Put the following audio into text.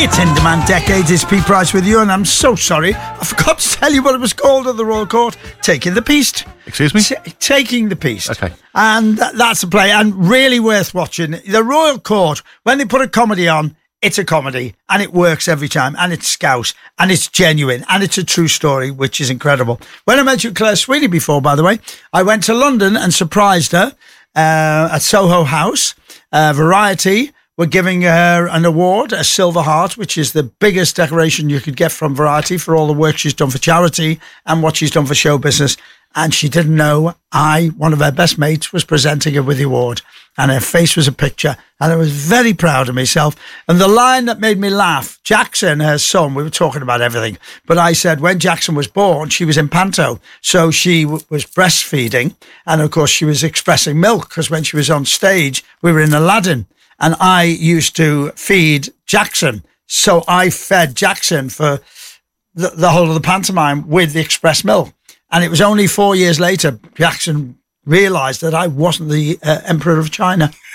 It's In Demand Decades. It's Pete Price with you, and I'm so sorry. I forgot to tell you what it was called at the Royal Court. Taking the Piece. Excuse me? Taking the Piece. Okay. And that's a play, and really worth watching. The Royal Court, when they put a comedy on, it's a comedy, and it works every time, and it's scouse, and it's genuine, and it's a true story, which is incredible. When I mentioned Claire Sweeney before, by the way, I went to London and surprised her at Soho House. Variety were giving her an award, a Silver Heart, which is the biggest decoration you could get from Variety for all the work she's done for charity and what she's done for show business. And she didn't know one of her best mates, was presenting her with the award. And her face was a picture. And I was very proud of myself. And the line that made me laugh, Jackson, her son, we were talking about everything. But I said when Jackson was born, she was in panto. So she was breastfeeding. And of course, she was expressing milk, because when she was on stage, we were in Aladdin. And I used to feed Jackson. So I fed Jackson for the whole of the pantomime with the express milk. And it was only 4 years later, Jackson realised that I wasn't the Emperor of China.